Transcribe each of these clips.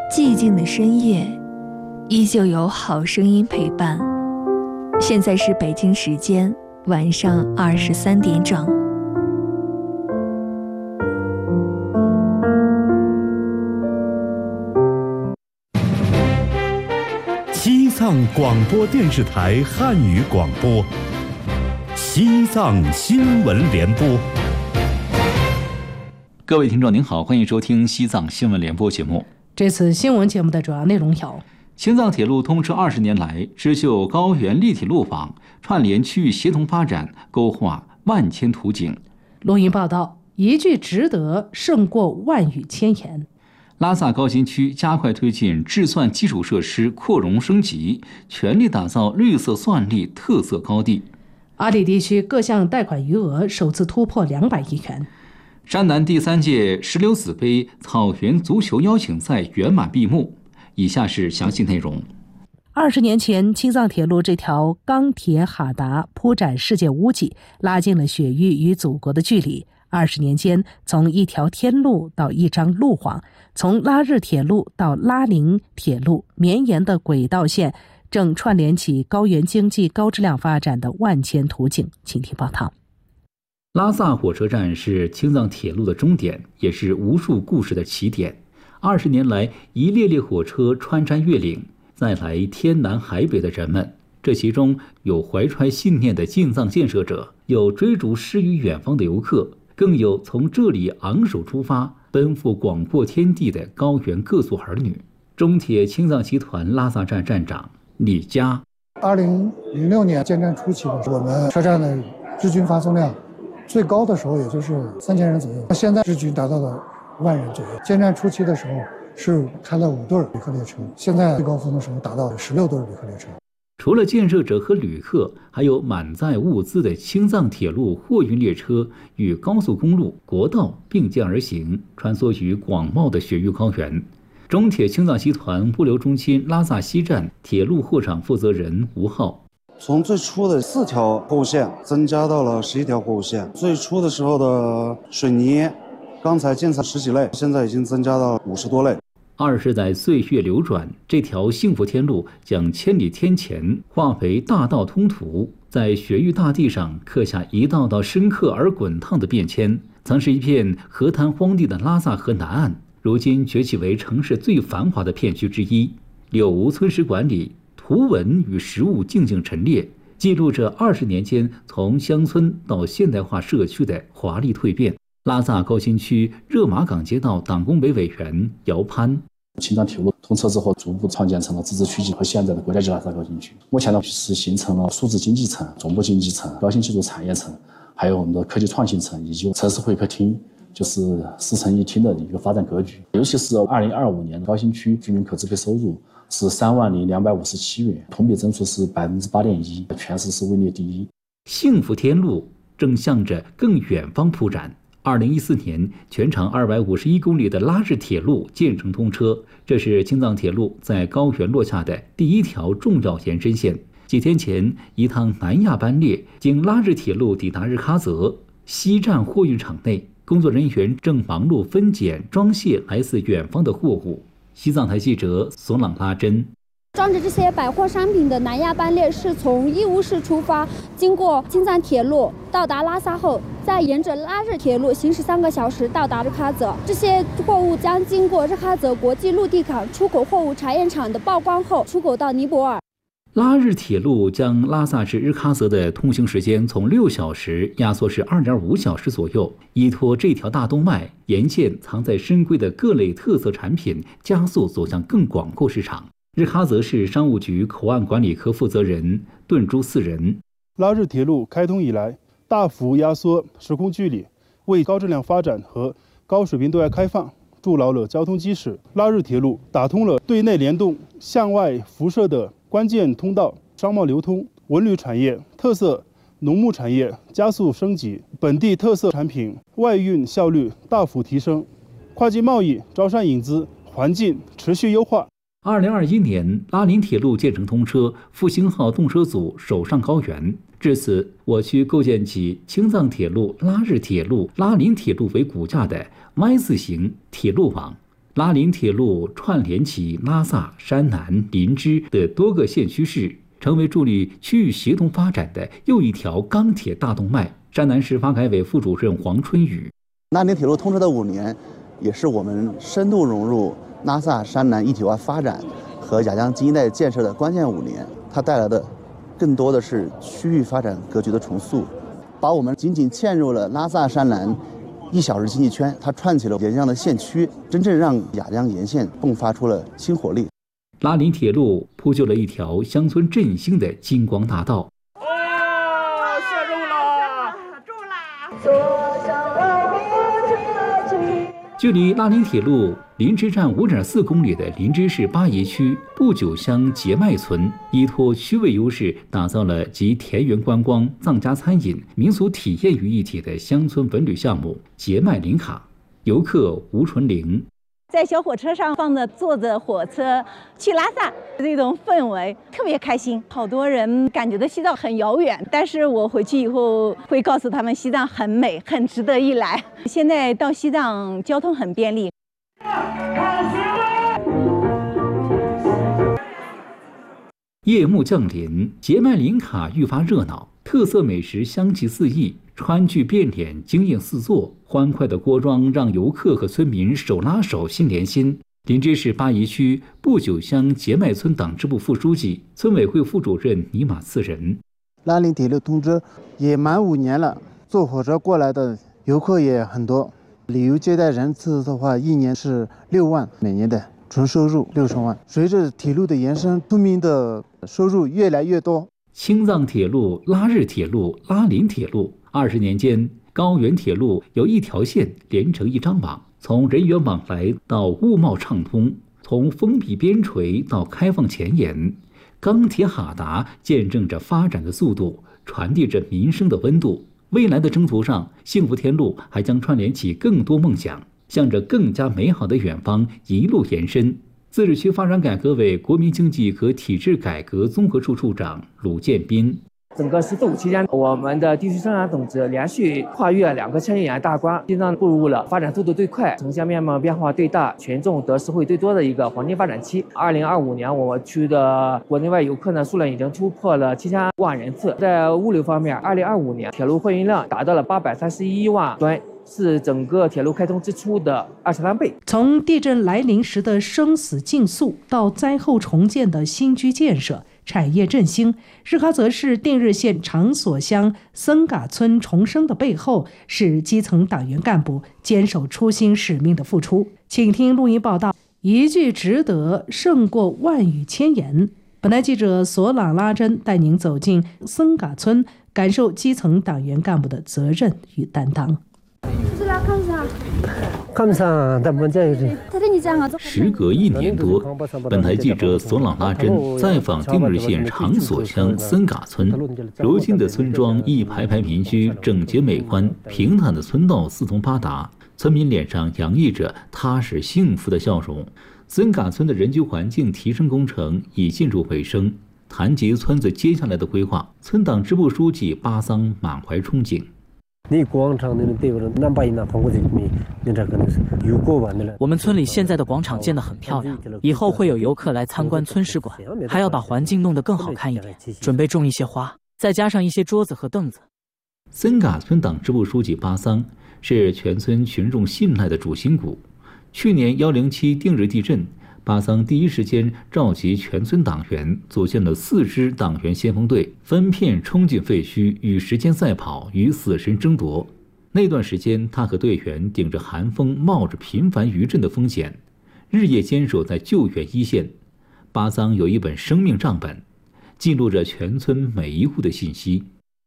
寂静的深夜，依旧有好声音陪伴。现在是北京时间晚上23点整。 西藏广播电视台汉语广播，西藏新闻联播。 各位听众您好，欢迎收听西藏新闻联播节目。 这次新闻节目的主要内容有： 青藏铁路通车20年来，织就高原立体路网，串联区域协同发展，勾画万千图景。 录音报道：一句值得胜过万语千言。 拉萨高新区加快推进制蒜基础设施扩容升级，全力打造绿色蒜粒特色高地。 阿里地区各项贷款余额首次突破200亿元。 山南第3届石榴籽杯草原足球邀请赛圆满闭幕。以下是详细内容。 20年前，青藏铁路这条钢铁哈达铺展世界屋脊，拉近了雪域与祖国的距离。20年间，从一条天路到一张路网，从拉日铁路到拉林铁路，绵延的轨道线正串联起高原经济高质量发展的万千图景。请听报道。 拉萨火车站是青藏铁路的终点，也是无数故事的起点。20年来，一列列火车穿山越岭，再来天南海北的人们，这其中有怀揣信念的进藏建设者，有追逐诗与远方的游客，更有从这里昂首出发奔赴广阔天地的高原各族儿女。中铁青藏集团拉萨站站长李佳 ：2006年建站初期的时候，我们车站的日均发送量最高的时候也就是3000人左右，现在日均达到了10000人左右。建站初期的时候是开了5对旅客列车，现在最高峰的时候达到16对旅客列车。 除了建设者和旅客，还有满载物资的青藏铁路货运列车与高速公路、国道并肩而行，穿梭于广袤的雪域高原。中铁青藏集团物流中心拉萨西站铁路货场负责人吴浩： 从最初的4条货物线增加到了11条货物线，最初的时候的水泥、钢材、建材10几类，现在已经增加到50多类。 20载岁月流转，这条幸福天路将千里天堑化为大道通途，在雪域大地上刻下一道道深刻而滚烫的变迁。曾是一片河滩荒地的拉萨河南岸，如今崛起为城市最繁华的片区之一。柳吴村史馆里，图文与实物静静陈列，记录着20年间从乡村到现代化社区的华丽蜕变。拉萨高新区热玛岗街道党工委委员姚攀： 青藏铁路通车之后，逐步创建成了自治区级和现在的国家级拉萨高新区。目前呢，是形成了数字经济城、总部经济城、高新技术产业城，还有我们的科技创新城，以及城市会客厅，就是4城1厅的一个发展格局。尤其是2025年高新区居民可支配收入是30257元，同比增速是8.1%，全市是位列第一。 幸福天路正向着更远方铺展。2014年，全长251公里的拉日铁路建成通车，这是青藏铁路在高原落下的第1条重要延伸线。几天前，一趟南亚班列经拉日铁路抵达日喀则西站货运场内，工作人员正忙碌分拣装卸来自远方的货物。西藏台记者索朗拉珍： 装着这些百货商品的南亚班列是从义乌市出发，经过青藏铁路到达拉萨后，再沿着拉日铁路行驶3个小时到达日喀则。这些货物将经过日喀则国际陆地港出口货物查验场的报关后，出口到尼泊尔。 拉日铁路将拉萨至日喀则的通行时间从6小时压缩至2.5小时左右。依托这条大动脉，沿线藏在深闺的各类特色产品加速走向更广阔市场。日喀则市商务局口岸管理科负责人顿珠4人： 拉日铁路开通以来，大幅压缩时空距离，为高质量发展和高水平对外开放筑牢了交通基石。拉日铁路打通了对内联动、向外辐射的关键通道，商贸流通、文旅产业、特色农牧产业加速升级，本地特色产品外运效率大幅提升，跨境贸易招商引资环境持续优化。 2021年，拉林铁路建成通车，复兴号动车组首上高原。至此，我区构建起青藏铁路、拉日铁路、拉林铁路为骨架的 Y 字形铁路网。 拉林铁路串联起拉萨、山南、林芝的多个县区市，成为助力区域协同发展的又一条钢铁大动脉。山南市发改委副主任黄春雨： 拉林铁路通车的5年，也是我们深度融入拉萨、山南一体化发展和雅江经济带建设的关键5年。它带来的更多的是区域发展格局的重塑，把我们仅仅嵌入了拉萨、山南1小时经济圈，它串起了沿江的县区，真正让雅江沿线迸发出了新活力。 拉林铁路铺就了一条乡村振兴的金光大道。 下肉了， 距离拉林铁路林芝站5.4公里的林芝市巴宜区不久乡结麦村，依托区位优势，打造了集田园观光、藏家餐饮、民俗体验于一体的乡村文旅项目结麦林卡。游客吴纯玲： 在小火车上坐着火车去拉萨，这种氛围特别开心。好多人感觉到西藏很遥远，但是我回去以后会告诉他们，西藏很美，很值得一来。现在到西藏交通很便利。 夜幕降临，结麦林卡愈发热闹，特色美食香气四溢，川剧变脸惊艳四座，欢快的锅庄让游客和村民手拉手心连心。林芝市巴宜区不久乡结麦村党支部副书记、村委会副主任尼玛次人： 拉林铁路通车也满5年了，坐火车过来的游客也很多，旅游接待人次的话1年是6万，每年的纯收入60万。随着铁路的延伸，村民的收入越来越多。 青藏铁路、拉日铁路、拉林铁路20年间，高原铁路由一条线连成一张网，从人员往来到物贸畅通，从封闭边陲到开放前沿，钢铁哈达见证着发展的速度，传递着民生的温度。未来的征途上，幸福天路还将串联起更多梦想，向着更加美好的远方一路延伸。自治区发展改革委国民经济和体制改革综合处处长鲁建斌： 整个“14·5”期间，我们的地区生产总值连续跨越2个千亿元大关，西藏步入了发展速度最快、城乡面貌变化最大、群众得实惠最多的一个黄金发展期。2025年，我们区的国内外游客数量已经突破了7000万人次。在物流方面，2025年铁路货运量达到了831万吨。是整个铁路开通之初的23倍。 从地震来临时的生死竞速，到灾后重建的新居建设、产业振兴，日喀则市定日县长所乡僧嘎村重生的背后，是基层党员干部坚守初心使命的付出。请听录音报道，一句值得胜过万语千言。本台记者索朗拉珍带您走进僧嘎村，感受基层党员干部的责任与担当。 时隔1年多，本台记者索朗拉珍再访定日县长所乡僧嘎村。如今的村庄一排排民居整洁美观，平坦的村道四通八达，村民脸上洋溢着踏实幸福的笑容。僧嘎村的人居环境提升工程已进入尾声，谈及村子接下来的规划，村党支部书记巴桑满怀憧憬。 我们村里现在的广场建得很漂亮，以后会有游客来参观村史馆，还要把环境弄得更好看一点，准备种一些花，再加上一些桌子和凳子。 僧嘎村党支部书记巴桑是全村群众信赖的主心骨。去年107定日地震，巴桑第一时间召集全村党员，组建了4支党员先锋队，分片冲进废墟，与时间赛跑，与死神争夺。那段时间，他和队员顶着寒风，冒着频繁余震的风险，日夜坚守在救援一线。巴桑有一本生命账本，记录着全村每一户的信息。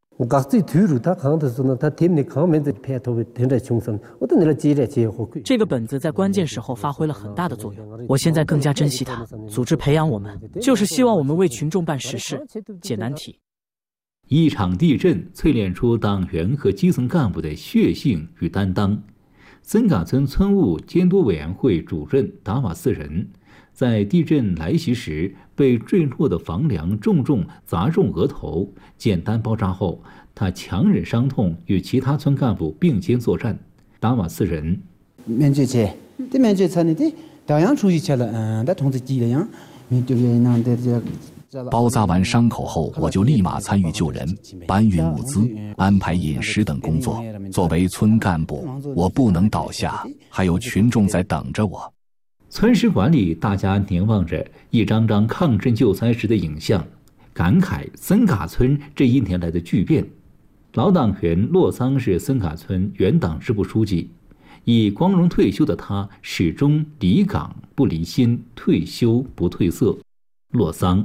这个本子在关键时候发挥了很大的作用，我现在更加珍惜它。组织培养我们，就是希望我们为群众办实事、解难题。 一场地震淬炼出党员和基层干部的血性与担当。僧嘎村村务监督委员会主任达瓦斯人在地震来袭时被坠落的房梁重砸中额头，简单包扎后，他强忍伤痛与其他村干部并肩作战。达瓦斯人： 包扎完伤口后，我就立马参与救人、搬运物资、安排饮食等工作。作为村干部，我不能倒下，还有群众在等着我。 村史馆里，大家凝望着一张张抗震救灾时的影像，感慨森嘎村这一年来的巨变。老党员洛桑是森嘎村原党支部书记，已光荣退休的他始终离岗不离心，退休不褪色。洛桑。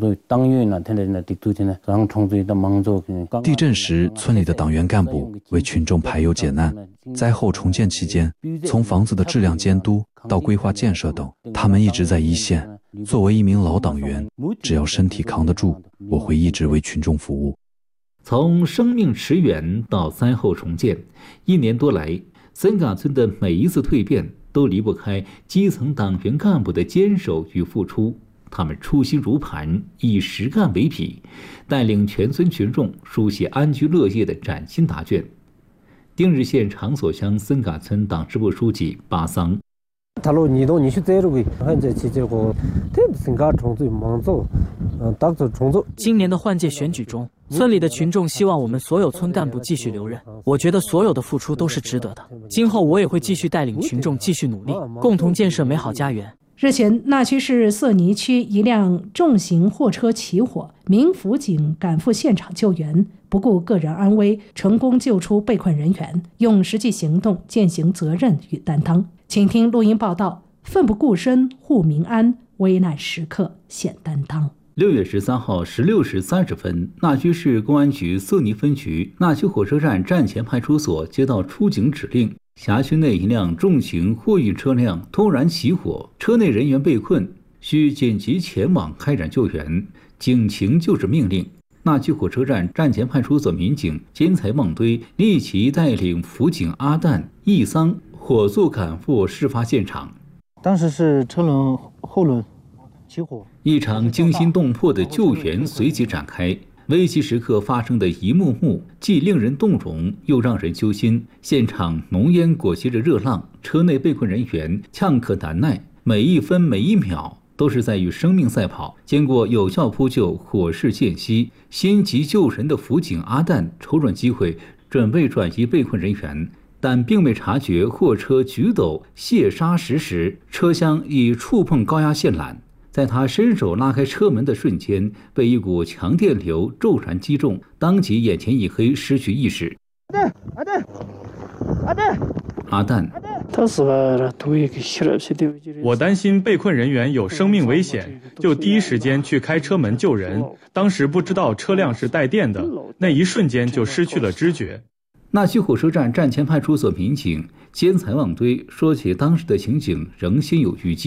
地震时，村里的党员干部为群众排忧解难；灾后重建期间，从房子的质量监督到规划建设等，他们一直在一线。作为一名老党员，只要身体扛得住，我会一直为群众服务。 从生命驰援到灾后重建，1年多来，森嘎村的每一次蜕变都离不开基层党员干部的坚守与付出。他们初心如磐，以实干为笔，带领全村群众书写安居乐业的崭新答卷。丁日县长所乡森嘎村党支部书记巴桑。 今年的换届选举中，村里的群众希望我们所有村干部继续留任。我觉得所有的付出都是值得的。今后我也会继续带领群众继续努力，共同建设美好家园。 日前，那曲市色尼区一辆重型货车起火，民辅警赶赴现场救援，不顾个人安危，成功救出被困人员，用实际行动践行责任与担当。请听录音报道：奋不顾身护民安，危难时刻显担当。 6月13号16时30分，那曲市公安局色尼分局那曲火车站站前派出所接到出警指令。辖区内一辆重型货运车辆突然起火，车内人员被困，需紧急前往开展救援。警情救治命令，那曲火车站站前派出所民警兼财旺堆立即带领辅警阿旦、易桑火速赶赴事发现场。 当时是车轮后轮起火， 一场惊心动魄的救援随即展开。危急时刻发生的一幕幕，既令人动容，又让人揪心。现场浓烟裹挟着热浪，车内被困人员呛渴难耐，每一分每一秒都是在与生命赛跑。经过有效扑救，火势渐熄，心急救人的辅警阿旦瞅准机会，准备转移被困人员，但并未察觉货车举斗卸砂石时，车厢已触碰高压线缆。在他伸手拉开车门的瞬间，被一股强电流骤然击中，当即眼前一黑，失去意识。阿旦， 我担心被困人员有生命危险，就第一时间去开车门救人。当时不知道车辆是带电的，那一瞬间就失去了知觉。 那曲火车站站前派出所民警兼财旺堆说起当时的情景，仍心有余悸。